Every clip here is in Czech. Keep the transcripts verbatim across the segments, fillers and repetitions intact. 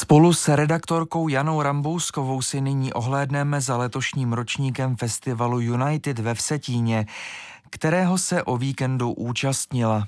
Spolu s redaktorkou Janou Rambouskovou si nyní ohlédneme za letošním ročníkem festivalu United ve Vsetíně, kterého se o víkendu účastnila.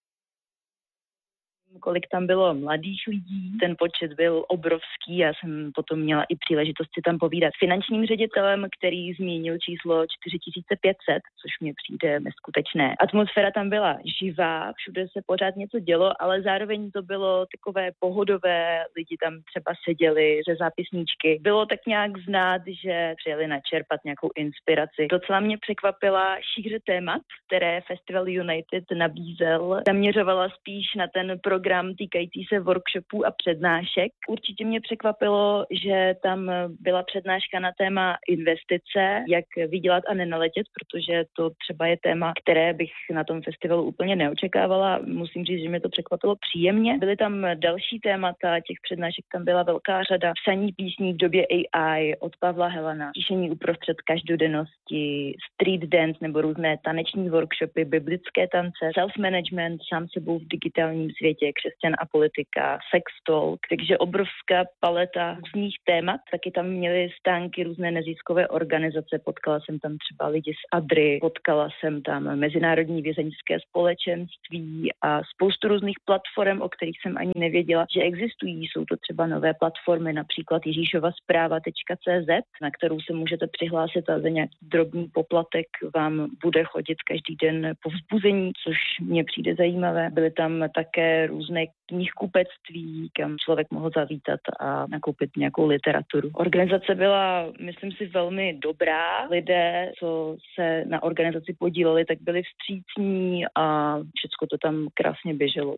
Kolik tam bylo mladých lidí, ten počet byl obrovský, já jsem potom měla i příležitost si tam povídat s finančním ředitelem, který zmínil číslo čtyři tisíce pět set, což mě přijde neskutečné. Atmosféra tam byla živá, všude se pořád něco dělo, ale zároveň to bylo takové pohodové, lidi tam třeba seděli ze zápisníčky. Bylo tak nějak znát, že přijeli načerpat nějakou inspiraci. Docela mě překvapila šíře témat, které Festival United nabízel. Zaměřovala spíš na ten program týkající se workshopů a přednášek. Určitě mě překvapilo, že tam byla přednáška na téma investice, jak vydělat a nenaletět, protože to třeba je téma, které bych na tom festivalu úplně neočekávala. Musím říct, že mě to překvapilo příjemně. Byly tam další témata, těch přednášek tam byla velká řada. Psaní písní v době A I od Pavla Helena, píšení uprostřed každodennosti, street dance nebo různé taneční workshopy, biblické tance, self-management, sám sebou v digitálním světě, křesťan a politika, sex talk, takže obrovská paleta různých témat. Taky tam měly stánky různé neziskové organizace, potkala jsem tam třeba lidi z Adry, potkala jsem tam Mezinárodní vězeňské společenství a spoustu různých platform, o kterých jsem ani nevěděla, že existují. Jsou to třeba nové platformy, například Ježíšova zpráva tečka cé zet, na kterou se můžete přihlásit a za nějaký drobný poplatek vám bude chodit každý den povzbuzení, což mně přijde zajímavé. Byly tam také různé knihkupectví, kam člověk mohl zavítat a nakoupit nějakou literaturu. Organizace byla, myslím si, velmi dobrá. Lidé, co se na organizaci podíleli, tak byli vstřícní a všechno to tam krásně běželo.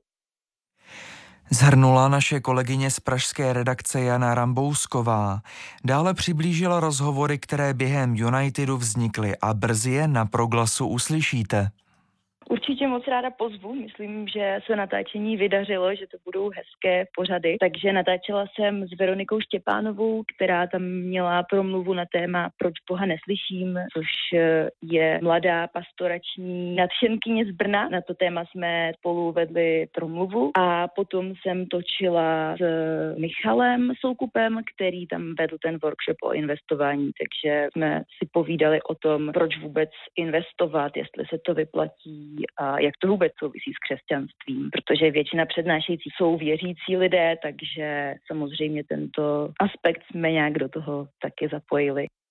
Shrnula naše kolegyně z pražské redakce Jana Rambousková. Dále přiblížila rozhovory, které během Unitedu vznikly a brzy je na Proglasu uslyšíte. Určitě moc ráda pozvu, myslím, že se natáčení vydařilo, že to budou hezké pořady, takže natáčela jsem s Veronikou Štěpánovou, která tam měla promluvu na téma Proč Boha neslyším, což je mladá pastorační nadšenkyně z Brna. Na to téma jsme spolu vedli promluvu a potom jsem točila s Michalem Soukupem, který tam vedl ten workshop o investování, takže jsme si povídali o tom, proč vůbec investovat, jestli se to vyplatí, a jak to vůbec souvisí s křesťanstvím, protože většina přednášejících jsou věřící lidé, takže samozřejmě tento aspekt jsme nějak do toho taky zapojili.